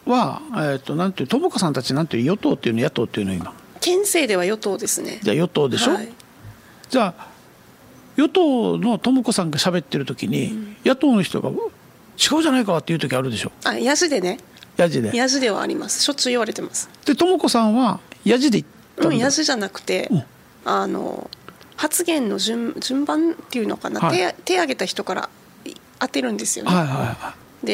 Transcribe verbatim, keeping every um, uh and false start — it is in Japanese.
は、えー、となんていう友子さんたちなんていう与党っていうの野党っていうの今県政では与党ですね。 じゃあ与党でしょ、はい、じゃあ与党の友子さんが喋ってる時に、うん、野党の人が違うじゃないかっていう時あるでしょ。 あ、ヤジでね。 ヤジでヤジではあります。しょっちゅう言われてます。 で友子さんはヤジで言ったんだ。 うん、ヤジじゃなくて、うん、あの発言の 順, 順番っていうのかな、はい、手, 手挙げた人から当てるんですよね。 はいはいはい。